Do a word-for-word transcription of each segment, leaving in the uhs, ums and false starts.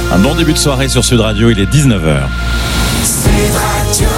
Un bon début de soirée sur Sud Radio, il est dix-neuf heures. Sud Radio.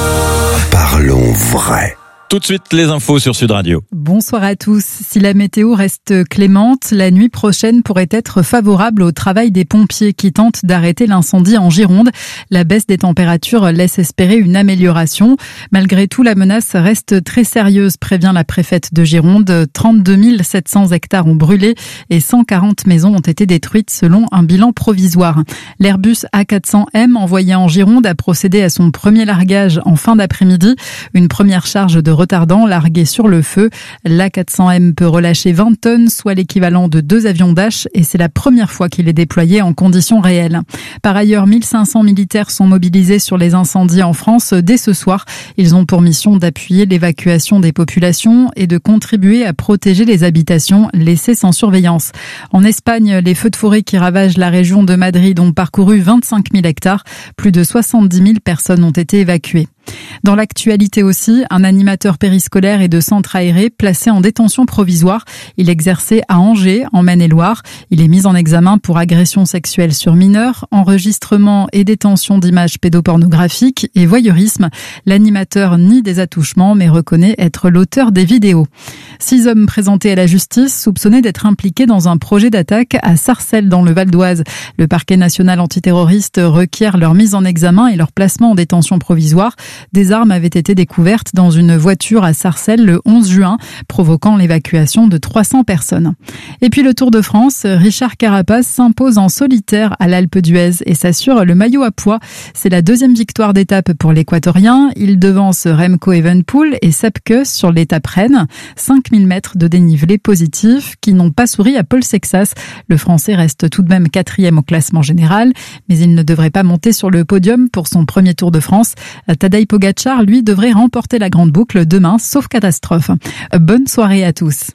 Parlons vrai. Tout de suite, les infos sur Sud Radio. Bonsoir à tous. Si la météo reste clémente, la nuit prochaine pourrait être favorable au travail des pompiers qui tentent d'arrêter l'incendie en Gironde. La baisse des températures laisse espérer une amélioration. Malgré tout, la menace reste très sérieuse, prévient la préfète de Gironde. trente-deux mille sept cents hectares ont brûlé et cent quarante maisons ont été détruites selon un bilan provisoire. L'Airbus A quatre cents M envoyé en Gironde a procédé à son premier largage en fin d'après-midi. Une première charge de retardant largué sur le feu. L'A quatre cents M peut relâcher vingt tonnes, soit l'équivalent de deux avions Dash, et c'est la première fois qu'il est déployé en conditions réelles. Par ailleurs, mille cinq cents militaires sont mobilisés sur les incendies en France dès ce soir. Ils ont pour mission d'appuyer l'évacuation des populations et de contribuer à protéger les habitations laissées sans surveillance. En Espagne, les feux de forêt qui ravagent la région de Madrid ont parcouru vingt-cinq mille hectares. Plus de soixante-dix mille personnes ont été évacuées. Dans l'actualité aussi, un animateur périscolaire et de centre aéré placé en détention provisoire. Il exerçait à Angers, en Maine-et-Loire. Il est mis en examen pour agression sexuelle sur mineurs, enregistrement et détention d'images pédopornographiques et voyeurisme. L'animateur nie des attouchements mais reconnaît être l'auteur des vidéos. Six hommes présentés à la justice soupçonnés d'être impliqués dans un projet d'attaque à Sarcelles dans le Val d'Oise. Le parquet national antiterroriste requiert leur mise en examen et leur placement en détention provisoire. Des armes avaient été découvertes dans une voiture à Sarcelles le onze juin, provoquant l'évacuation de trois cents personnes. Et puis le Tour de France, Richard Carapaz s'impose en solitaire à l'Alpe d'Huez et s'assure le maillot à pois. C'est la deuxième victoire d'étape pour l'Équatorien. Il devance Remco Evenepoel et Sepp Kuss sur l'étape Rennes. cinq mille mètres de dénivelé positif qui n'ont pas souri à Paul Sexas. Le Français reste tout de même quatrième au classement général, mais il ne devrait pas monter sur le podium pour son premier Tour de France. Tadej Pogacar, lui, devrait remporter la grande boucle demain, sauf catastrophe. Bonne soirée à tous.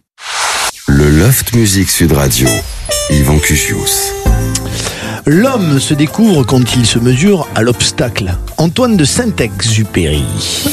Le Loft Music Sud Radio. Yvan Cuchius. L'homme se découvre quand il se mesure à l'obstacle. Antoine de Saint-Exupéry.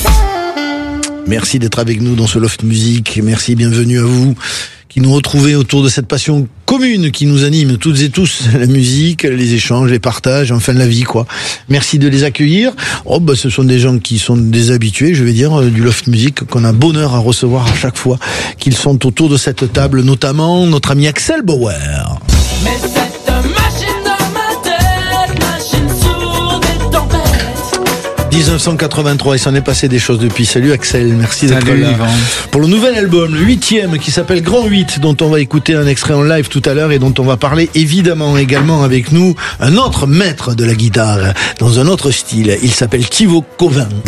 Merci d'être avec nous dans ce Loft Music. Merci, bienvenue à vous qui nous retrouvez autour de cette passion commune qui nous anime toutes et tous, la musique, les échanges, les partages, enfin la vie, quoi. Merci de les accueillir. Oh, bah, ce sont des gens qui sont des habitués, je vais dire, du Loft Music, qu'on a bonheur à recevoir à chaque fois qu'ils sont autour de cette table, notamment notre ami Axel Bauer. Mais cette machine dans ma tête, machine sourde et tempête. dix-neuf cent quatre-vingt-trois, il s'en est passé des choses depuis. Salut Axel, merci d'être Salut, là. Yvan. Pour le nouvel album, le huitième, qui s'appelle Grand huit, dont on va écouter un extrait en live tout à l'heure et dont on va parler évidemment également avec nous un autre maître de la guitare, dans un autre style. Il s'appelle Thibaut Covin.